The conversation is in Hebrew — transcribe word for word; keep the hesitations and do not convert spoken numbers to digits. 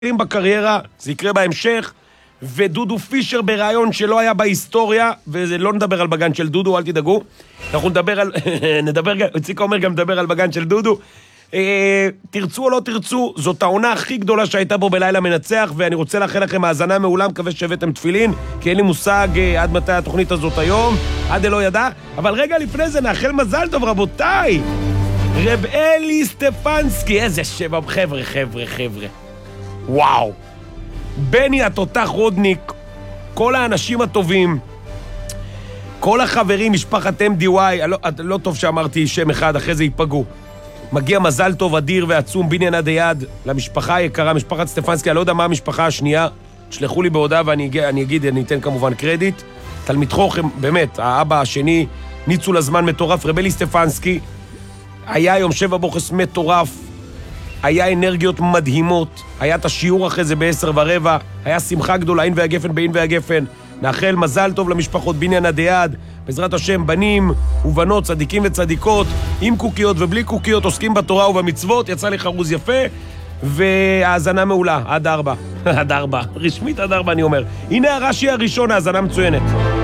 בקריירה, זה יקרה בהמשך, ודודו פישר ברעיון שלא היה בהיסטוריה, ולא נדבר על בגן של דודו, אל תדאגו. אנחנו נדבר על, נדבר, ציקה אומר גם נדבר על בגן של דודו. אה, תרצו או לא תרצו, זאת העונה הכי גדולה שהייתה בו בלילה מנצח, ואני רוצה לאחל לכם האזנה מעולה, מקווה שהבאתם תפילין, כי אין לי מושג אה, עד מתי התוכנית הזאת היום, עד אלא ידע, אבל רגע לפני זה נאחל מזל טוב רבותיי, רב אלי סטפנסקי, איזה שבע, חבר'ה, חבר'ה, חבר'ה. וואו, בני התותח רודניק, כל האנשים הטובים, כל החברים, משפחת אם די וואי, לא, לא טוב שאמרתי שם אחד, אחרי זה ייפגעו. מגיע מזל טוב אדיר ועצום, בניין עד היד, למשפחה היקרה, משפחת סטפנסקי, אני לא יודע מה המשפחה השנייה, תשלחו לי בהודעה ואני אני אגיד, אני אתן כמובן קרדיט. תלמיד חוכם, באמת, האבא השני, ניצול הזמן מטורף, רב אלי סטפנסקי, היה יום שבע בוחס מטורף, היה אנרגיות מדהימות, היה את השיעור אחרי זה בעשר ורבע, היה שמחה גדולה, אין והגפן באין והגפן. נאחל מזל טוב למשפחות בניין עד היד, בעזרת השם בנים ובנות, צדיקים וצדיקות, עם קוקיות ובלי קוקיות, עוסקים בתורה ובמצוות, יצא לי חרוז יפה, והאזנה מעולה, עד ארבע, עד ארבע, רשמית עד ארבע אני אומר. הנה הרש"י הראשון, האזנה מצוינת.